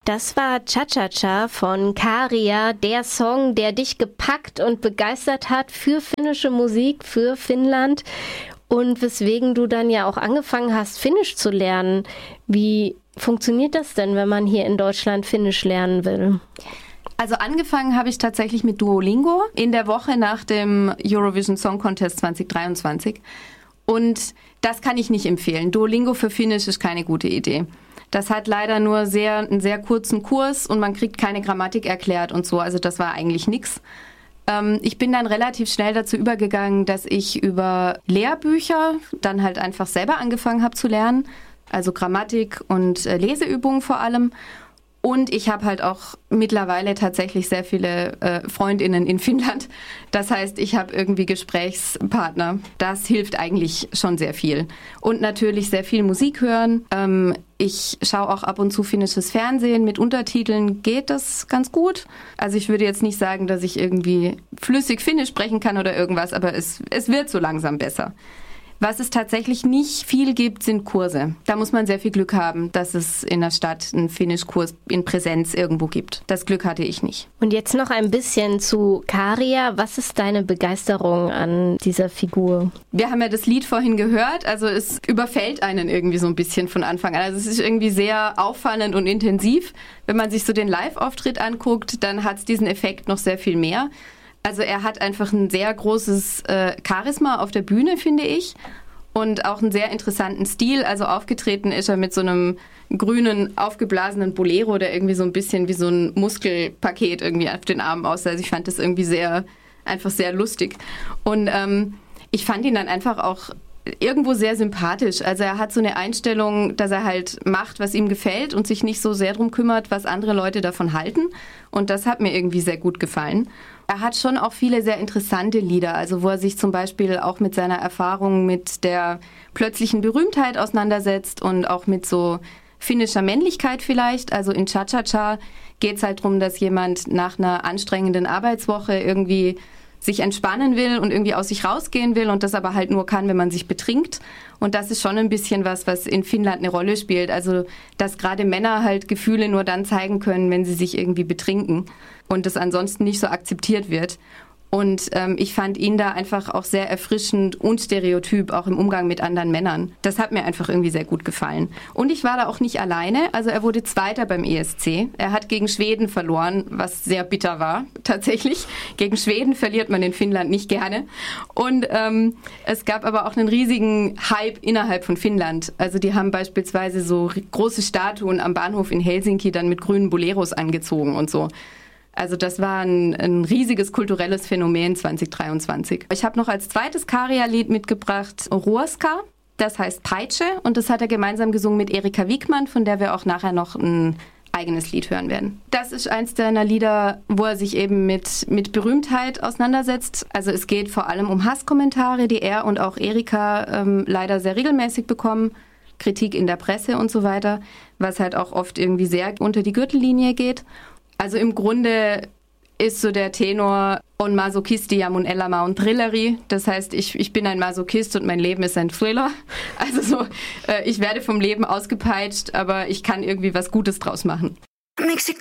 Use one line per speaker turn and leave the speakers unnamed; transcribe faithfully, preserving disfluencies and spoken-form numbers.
Das war Cha-Cha-Cha von Käärijä, der Song, der dich gepackt und begeistert hat für finnische Musik, für Finnland und weswegen du dann ja auch angefangen hast, Finnisch zu lernen. Wie funktioniert das denn, wenn man hier in Deutschland Finnisch lernen will?
Also angefangen habe ich tatsächlich mit Duolingo in der Woche nach dem Eurovision Song Contest zwanzig dreiundzwanzig. Und das kann ich nicht empfehlen. Duolingo für Finnisch ist keine gute Idee. Das hat leider nur sehr, einen sehr kurzen Kurs und man kriegt keine Grammatik erklärt und so. Also das war eigentlich nix. Ähm, ich bin dann relativ schnell dazu übergegangen, dass ich über Lehrbücher dann halt einfach selber angefangen habe zu lernen. Also Grammatik und äh, Leseübungen vor allem. Und ich habe halt auch mittlerweile tatsächlich sehr viele äh, FreundInnen in Finnland. Das heißt, ich habe irgendwie Gesprächspartner. Das hilft eigentlich schon sehr viel. Und natürlich sehr viel Musik hören. Ähm, ich schaue auch ab und zu finnisches Fernsehen. Mit Untertiteln geht das ganz gut. Also ich würde jetzt nicht sagen, dass ich irgendwie flüssig Finnisch sprechen kann oder irgendwas, aber es, es wird so langsam besser. Was es tatsächlich nicht viel gibt, sind Kurse. Da muss man sehr viel Glück haben, dass es in der Stadt einen Finnischkurs in Präsenz irgendwo gibt. Das Glück hatte ich nicht.
Und jetzt noch ein bisschen zu Käärijä. Was ist deine Begeisterung an dieser Figur?
Wir haben ja das Lied vorhin gehört. Also es überfällt einen irgendwie so ein bisschen von Anfang an. Also es ist irgendwie sehr auffallend und intensiv. Wenn man sich so den Live-Auftritt anguckt, dann hat es diesen Effekt noch sehr viel mehr. Also er hat einfach ein sehr großes äh, Charisma auf der Bühne, finde ich. Und auch einen sehr interessanten Stil. Also aufgetreten ist er mit so einem grünen, aufgeblasenen Bolero, der irgendwie so ein bisschen wie so ein Muskelpaket irgendwie auf den Armen aussah. Also ich fand das irgendwie sehr, einfach sehr lustig. Und ähm, ich fand ihn dann einfach auch irgendwo sehr sympathisch. Also er hat so eine Einstellung, dass er halt macht, was ihm gefällt und sich nicht so sehr drum kümmert, was andere Leute davon halten. Und das hat mir irgendwie sehr gut gefallen. Er hat schon auch viele sehr interessante Lieder, also wo er sich zum Beispiel auch mit seiner Erfahrung mit der plötzlichen Berühmtheit auseinandersetzt und auch mit so finnischer Männlichkeit vielleicht. Also in Cha-Cha-Cha geht es halt darum, dass jemand nach einer anstrengenden Arbeitswoche irgendwie sich entspannen will und irgendwie aus sich rausgehen will und das aber halt nur kann, wenn man sich betrinkt. Und das ist schon ein bisschen was, was in Finnland eine Rolle spielt. Also, dass gerade Männer halt Gefühle nur dann zeigen können, wenn sie sich irgendwie betrinken und das ansonsten nicht so akzeptiert wird. Und ähm, ich fand ihn da einfach auch sehr erfrischend und stereotyp, auch im Umgang mit anderen Männern. Das hat mir einfach irgendwie sehr gut gefallen. Und ich war da auch nicht alleine. Also er wurde Zweiter beim E S C. Er hat gegen Schweden verloren, was sehr bitter war, tatsächlich. Gegen Schweden verliert man in Finnland nicht gerne. Und ähm, es gab aber auch einen riesigen Hype innerhalb von Finnland. Also die haben beispielsweise so große Statuen am Bahnhof in Helsinki dann mit grünen Boleros angezogen und so. Also das war ein, ein riesiges kulturelles Phänomen zwanzig dreiundzwanzig. Ich habe noch als zweites Käärijä-Lied mitgebracht Ruoska, das heißt Peitsche und das hat er gemeinsam gesungen mit Erika Wigman, von der wir auch nachher noch ein eigenes Lied hören werden. Das ist eins seiner Lieder, wo er sich eben mit, mit Berühmtheit auseinandersetzt. Also es geht vor allem um Hasskommentare, die er und auch Erika ähm, leider sehr regelmäßig bekommen, Kritik in der Presse und so weiter, was halt auch oft irgendwie sehr unter die Gürtellinie geht. Also im Grunde ist so der Tenor on masochisti ja mun elämä on thrilleri. Das heißt, ich, ich bin ein Masochist und mein Leben ist ein Thriller. Also so, äh, ich werde vom Leben ausgepeitscht, aber ich kann irgendwie was Gutes draus machen.
Miksi